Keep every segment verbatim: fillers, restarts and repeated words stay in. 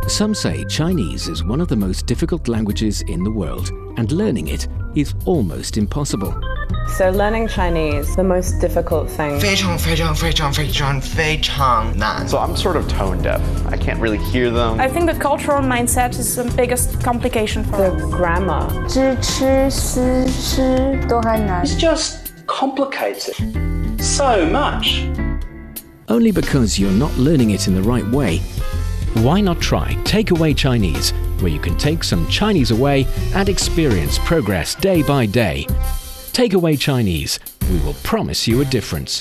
Some say Chinese is one of the most difficult languages in the world, and learning it is almost impossible. So learning Chinese, the most difficult thing. 非常非常非常非常非常难. So I'm sort of tone deaf. I can't really hear them. I think the cultural mindset is the biggest complication for The grammar. 知吃思吃都很难. It's just complicated so much. Only because you're not learning it in the right way. Why not try Takeaway Chinese, where you can take some Chinese away and experience progress day by day. Takeaway Chinese, we will promise you a difference.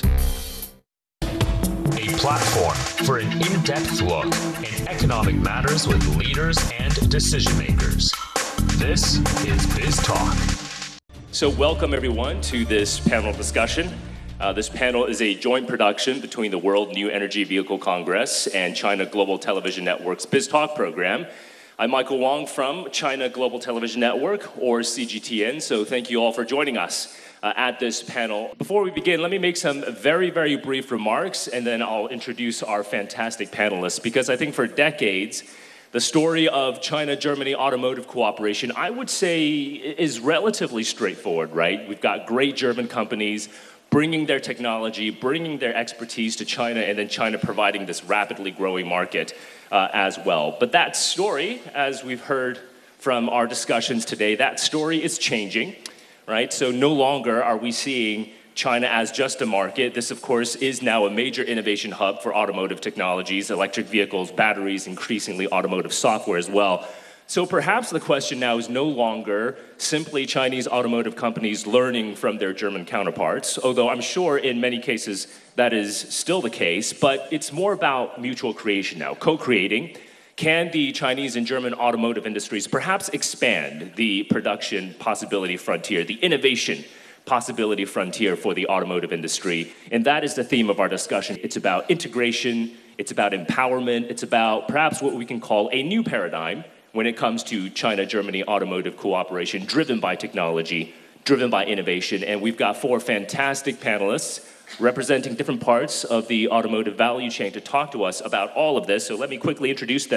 A platform for an in-depth look in economic matters with leaders and decision makers. This is Biz Talk. So welcome everyone to this panel discussion. Uh, this panel is a joint production between the World New Energy Vehicle Congress and China Global Television Network's Biz Talk program. I'm Michael Wong from China Global Television Network, or C G T N, so thank you all for joining us uh, at this panel. Before we begin, let me make some very, very brief remarks, and then I'll introduce our fantastic panelists, because I think for decades, the story of China-Germany automotive cooperation, I would say, is relatively straightforward, right? We've got great German companies bringing their technology, bringing their expertise to China, and then China providing this rapidly growing market uh, as well. But that story, as we've heard from our discussions today, that story is changing, right? So no longer are we seeing China as just a market. This, of course, is now a major innovation hub for automotive technologies, electric vehicles, batteries, increasingly automotive software as well. So perhaps the question now is no longer simply Chinese automotive companies learning from their German counterparts, although I'm sure in many cases that is still the case, but it's more about mutual creation now, co-creating. Can the Chinese and German automotive industries perhaps expand the production possibility frontier, the innovation possibility frontier for the automotive industry? And that is the theme of our discussion. It's about integration, it's about empowerment, it's about perhaps what we can call a new paradigm when it comes to China-Germany automotive cooperation, driven by technology, driven by innovation. And we've got four fantastic panelists representing different parts of the automotive value chain to talk to us about all of this. So let me quickly introduce them.